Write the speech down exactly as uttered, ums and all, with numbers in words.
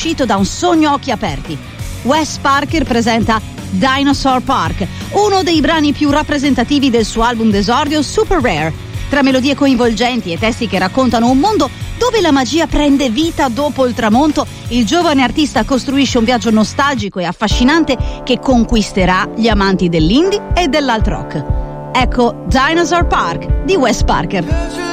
uscito da un sogno a occhi aperti. Wes Parker presenta Dinosaur Park, uno dei brani più rappresentativi del suo album d'esordio Super Rare. Tra melodie coinvolgenti e testi che raccontano un mondo dove la magia prende vita dopo il tramonto, il giovane artista costruisce un viaggio nostalgico e affascinante che conquisterà gli amanti dell'indie e dell'alt rock. Ecco Dinosaur Park di Wes Parker.